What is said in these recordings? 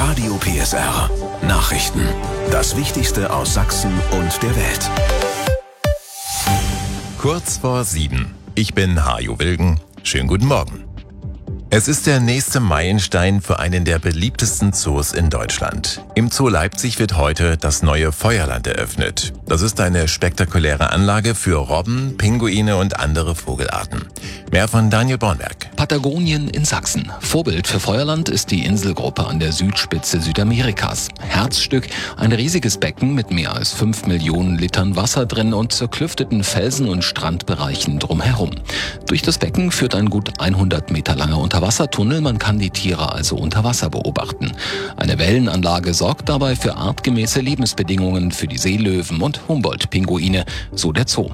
Radio PSR. Nachrichten. Das Wichtigste aus Sachsen und der Welt. Kurz vor 7. Ich bin Hajo Wilgen. Schönen guten Morgen. Es ist der nächste Meilenstein für einen der beliebtesten Zoos in Deutschland. Im Zoo Leipzig wird heute das neue Feuerland eröffnet. Das ist eine spektakuläre Anlage für Robben, Pinguine und andere Vogelarten. Mehr von Daniel Bornberg. Patagonien in Sachsen. Vorbild für Feuerland ist die Inselgruppe an der Südspitze Südamerikas. Herzstück, ein riesiges Becken mit mehr als 5 Millionen Litern Wasser drin und zerklüfteten Felsen- und Strandbereichen drumherum. Durch das Becken führt ein gut 100 Meter langer Unterwassertunnel, man kann die Tiere also unter Wasser beobachten. Eine Wellenanlage sorgt dabei für artgemäße Lebensbedingungen für die Seelöwen und Humboldt-Pinguine, so der Zoo.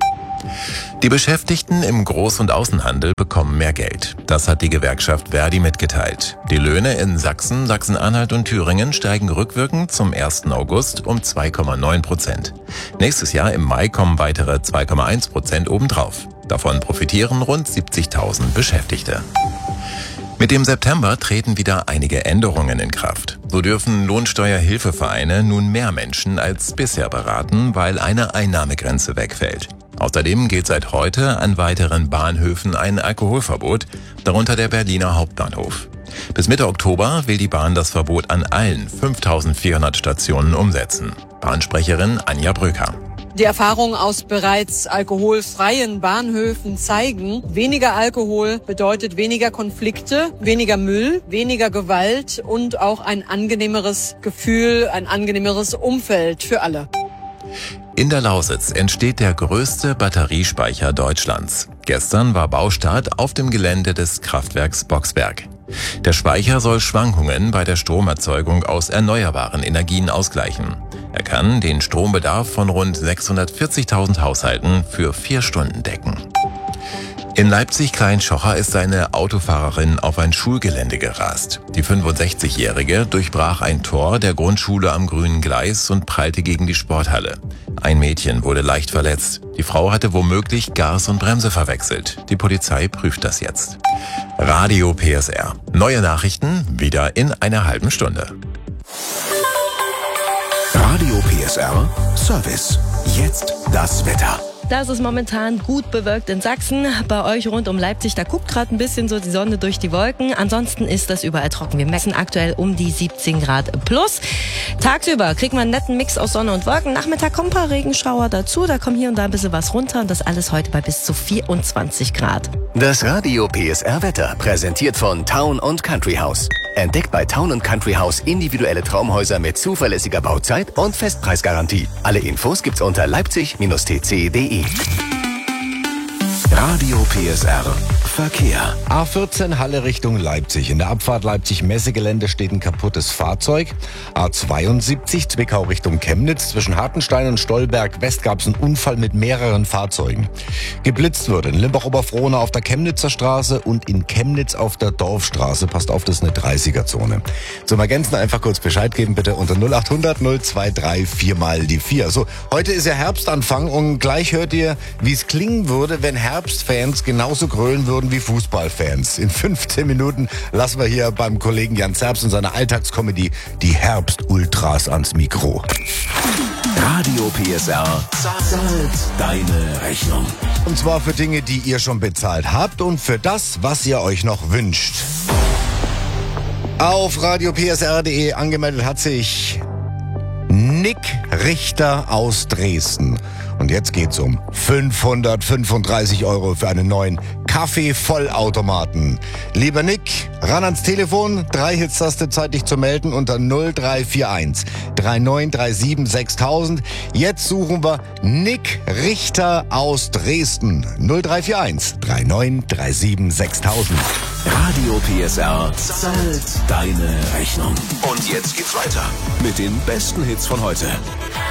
Die Beschäftigten im Groß- und Außenhandel bekommen mehr Geld. Das hat die Gewerkschaft Verdi mitgeteilt. Die Löhne in Sachsen, Sachsen-Anhalt und Thüringen steigen rückwirkend zum 1. August um 2,9%. Nächstes Jahr im Mai kommen weitere 2,1% obendrauf. Davon profitieren rund 70.000 Beschäftigte. Mit dem September treten wieder einige Änderungen in Kraft. So dürfen Lohnsteuerhilfevereine nun mehr Menschen als bisher beraten, weil eine Einnahmegrenze wegfällt. Außerdem gilt seit heute an weiteren Bahnhöfen ein Alkoholverbot, darunter der Berliner Hauptbahnhof. Bis Mitte Oktober will die Bahn das Verbot an allen 5.400 Stationen umsetzen. Bahnsprecherin Anja Bröker. Die Erfahrungen aus bereits alkoholfreien Bahnhöfen zeigen, weniger Alkohol bedeutet weniger Konflikte, weniger Müll, weniger Gewalt und auch ein angenehmeres Gefühl, ein angenehmeres Umfeld für alle. In der Lausitz entsteht der größte Batteriespeicher Deutschlands. Gestern war Baustart auf dem Gelände des Kraftwerks Boxberg. Der Speicher soll Schwankungen bei der Stromerzeugung aus erneuerbaren Energien ausgleichen. Er kann den Strombedarf von rund 640.000 Haushalten für 4 Stunden decken. In Leipzig-Klein-Schocher ist eine Autofahrerin auf ein Schulgelände gerast. Die 65-Jährige durchbrach ein Tor der Grundschule am Grünen Gleis und prallte gegen die Sporthalle. Ein Mädchen wurde leicht verletzt. Die Frau hatte womöglich Gas und Bremse verwechselt. Die Polizei prüft das jetzt. Radio PSR. Neue Nachrichten wieder in einer halben Stunde. Radio PSR Service. Jetzt das Wetter. Das ist momentan gut bewölkt in Sachsen. Bei euch rund um Leipzig, da guckt gerade ein bisschen so die Sonne durch die Wolken. Ansonsten ist das überall trocken. Wir messen aktuell um die 17 Grad plus. Tagsüber kriegen wir einen netten Mix aus Sonne und Wolken. Nachmittag kommen ein paar Regenschauer dazu. Da kommt hier und da ein bisschen was runter. Und das alles heute bei bis zu 24 Grad. Das Radio PSR Wetter präsentiert von Town & Country House. Entdeckt bei Town & Country House individuelle Traumhäuser mit zuverlässiger Bauzeit und Festpreisgarantie. Alle Infos gibt's unter leipzig-tc.de. Radio PSR Verkehr. A14 Halle Richtung Leipzig. In der Abfahrt Leipzig-Messegelände steht ein kaputtes Fahrzeug. A72 Zwickau Richtung Chemnitz. Zwischen Hartenstein und Stolberg West gab es einen Unfall mit mehreren Fahrzeugen. Geblitzt wurde in Limbach-Oberfrohna auf der Chemnitzer Straße und in Chemnitz auf der Dorfstraße. Passt auf, das ist eine 30er-Zone. Zum Ergänzen einfach kurz Bescheid geben bitte unter 0800 023 4 mal die 4. So, heute ist ja Herbstanfang und gleich hört ihr, wie es klingen würde, wenn Herbstfans genauso grölen würden wie Fußballfans. In 15 Minuten lassen wir hier beim Kollegen Jan Zerbst und seiner Alltagscomedy die Herbst-Ultras ans Mikro. Radio PSR zahlt deine Rechnung. Und zwar für Dinge, die ihr schon bezahlt habt und für das, was ihr euch noch wünscht. Auf radiopsr.de angemeldet hat sich Nick Richter aus Dresden. Und jetzt geht's um 535 € für einen neuen Kaffee-Vollautomaten. Lieber Nick, ran ans Telefon, 3 Hits-Taste, Zeit dich zu melden unter 0341 3937 6000. Jetzt suchen wir Nick Richter aus Dresden. 0341 3937 6000. Radio PSR zahlt deine Rechnung. Und jetzt geht's weiter mit den besten Hits von heute.